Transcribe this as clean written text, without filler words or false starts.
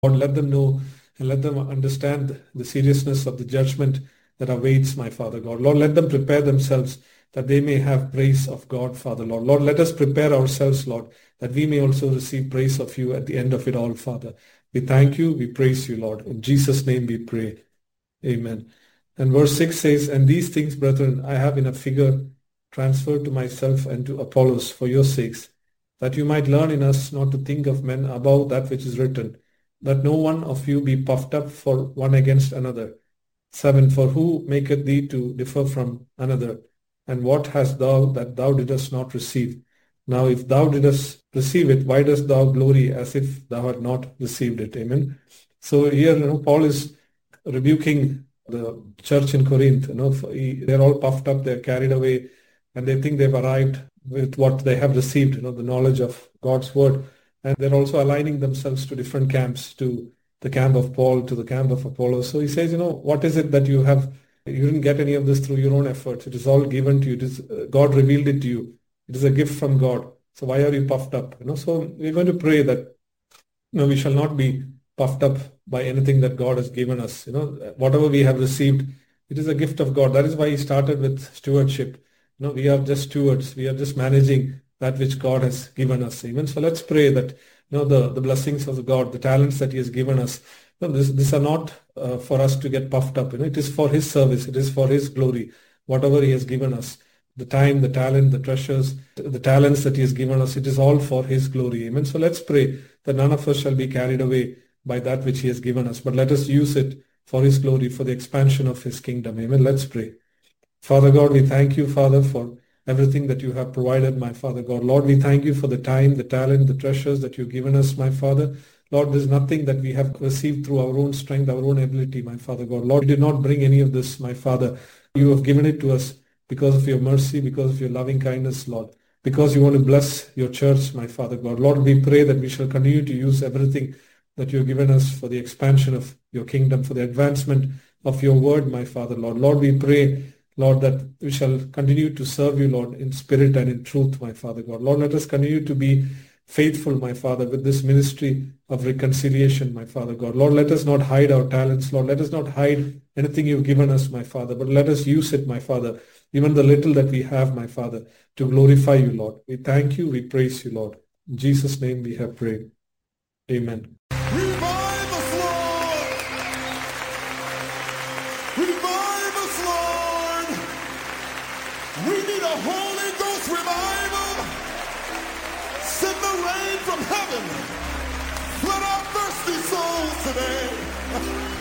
Lord, let them know and let them understand the seriousness of the judgment that awaits, my Father God. Lord, let them prepare themselves that they may have praise of God, Father Lord. Lord, let us prepare ourselves, Lord, that we may also receive praise of you at the end of it all, Father. We thank you, we praise you, Lord. In Jesus' name we pray. Amen. And verse 6 says, "And these things, brethren, I have in a figure transferred to myself and to Apollos for your sakes, that you might learn in us not to think of men above that which is written, that no one of you be puffed up for one against another. 7. For who maketh thee to differ from another? And what hast thou that thou didst not receive? Now if thou didst receive it, why dost thou glory as if thou had not received it?" Amen. So here, Paul is rebuking the church in Corinth. They're all puffed up, they're carried away, and they think they've arrived with what they have received, the knowledge of God's word. And they're also aligning themselves to different camps, to the camp of Paul, to the camp of Apollos. So he says, what is it that you have? You didn't get any of this through your own efforts. It is all given to you. It is God revealed it to you. It is a gift from God. So why are you puffed up? So we're going to pray that we shall not be puffed up by anything that God has given us. Whatever we have received, it is a gift of God. That is why he started with stewardship. We are just stewards. We are just managing that which God has given us. Amen. So let's pray that the blessings of God, the talents that he has given us, these are not for us to get puffed up. It is for his service. It is for his glory. Whatever he has given us, the time, the talent, the treasures, the talents that he has given us, it is all for his glory. Amen. So let's pray that none of us shall be carried away by that which he has given us, but let us use it for his glory, for the expansion of his kingdom. Amen. Let's pray. Father God, we thank you, Father, for everything that you have provided, my Father God. Lord, we thank you for the time, the talent, the treasures that you've given us, my Father. Lord, there's nothing that we have received through our own strength, our own ability, my Father God. Lord, you did not bring any of this, my Father. You have given it to us because of your mercy, because of your loving kindness, Lord, because you want to bless your church, my Father God. Lord, we pray that we shall continue to use everything that you've given us for the expansion of your kingdom, for the advancement of your word, my Father, Lord. Lord, we pray, Lord, that we shall continue to serve you, Lord, in spirit and in truth, my Father God. Lord, let us continue to be faithful, my Father, with this ministry of reconciliation, my Father God. Lord, let us not hide our talents, Lord. Let us not hide anything you've given us, my Father, but let us use it, my Father, even the little that we have, my Father, to glorify you, Lord. We thank you, we praise you, Lord. In Jesus' name we have prayed. Amen. Revive us, Lord! Revive us, Lord! We need a Holy Ghost revival. Send the rain from heaven. Flood our thirsty souls today.